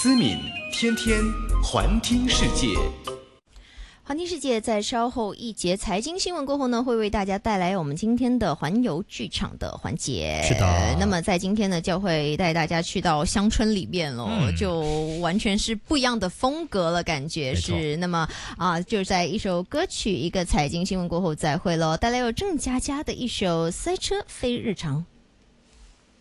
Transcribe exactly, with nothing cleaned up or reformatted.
思敏天天环听世界。 环听世界在稍后一节财经新闻过后呢，会为大家带来我们今天的环游剧场的环节。 是的， 那么在今天呢，就会带大家去到乡村里面咯、嗯、就完全是不一样的风格了，感觉是。那么啊，就在一首歌曲一个财经新闻过后再会咯，带来有郑佳佳的一首《塞车非日常》。